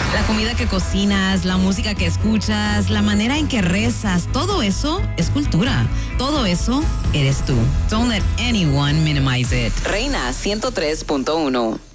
La comida que cocinas, la música que escuchas, la manera en que rezas, todo eso es cultura. Todo eso eres tú. Don't let anyone minimize it. Reina 103.1.